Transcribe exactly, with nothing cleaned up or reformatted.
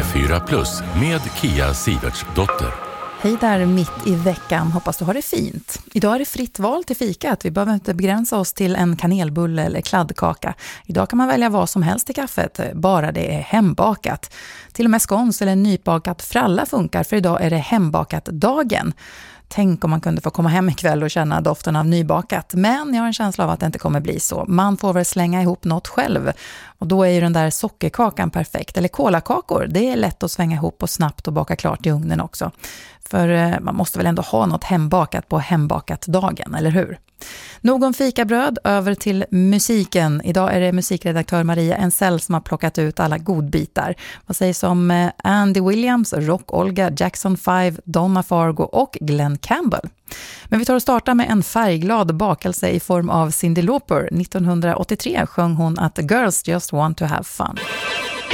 fyra plus med Kia Sivertsdotter. Hej där mitt i veckan, hoppas du har det fint. Idag är det fritt val till fikat, vi behöver inte begränsa oss till en kanelbulle eller kladdkaka. Idag kan man välja vad som helst i kaffet, bara det är hembakat. Till och med skons eller nybakat fralla funkar, för idag är det hembakat dagen. Tänk om man kunde få komma hem ikväll och känna doften av nybakat. Men jag har en känsla av att det inte kommer bli så. Man får väl slänga ihop något själv. Och då är ju den där sockerkakan perfekt. Eller kolakakor, det är lätt att svänga ihop och snabbt och baka klart i ugnen också. För man måste väl ändå ha något hembakat på hembakat dagen, eller hur? Nog om fikabröd, över till musiken. Idag är det musikredaktör Maria Ensell som har plockat ut alla godbitar. Vad sägs om Andy Williams, Rock Olga, Jackson five, Donna Fargo och Glenn Campbell? Men vi tar och startar med en färgglad bakelse i form av Cyndi Lauper. nittonhundraåttiotre sjöng hon att Girls Just Want to Have Fun.